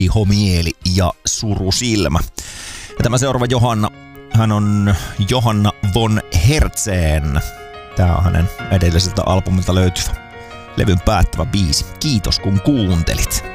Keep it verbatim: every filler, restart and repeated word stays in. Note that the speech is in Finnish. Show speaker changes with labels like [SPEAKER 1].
[SPEAKER 1] Ihomieli ja Surusilmä. Ja tämä seuraava Johanna, hän on Johanna von Hertzen. Tää on hänen edelliseltä albumilta löytyvä levyn päättävä biisi. Kiitos kun kuuntelit.